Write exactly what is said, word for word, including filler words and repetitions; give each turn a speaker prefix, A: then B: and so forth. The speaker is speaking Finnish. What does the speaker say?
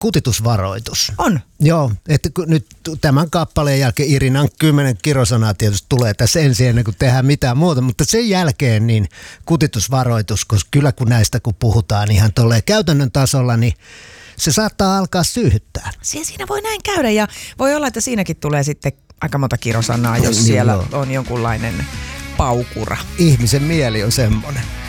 A: kutitusvaroitus.
B: On?
A: Joo, että nyt tämän kappaleen jälkeen Irinan kymmenen kirosanaa tietysti tulee tässä ensin ennen kuin tehdään mitään muuta, mutta sen jälkeen niin kutitusvaroitus, koska kyllä kun näistä kun puhutaan ihan tolleen käytännön tasolla, niin se saattaa alkaa syyhyttää.
B: Siinä voi näin käydä ja voi olla, että siinäkin tulee sitten aika monta kirosanaa, jos siellä on jonkunlainen paukura.
A: Ihmisen mieli on semmoinen.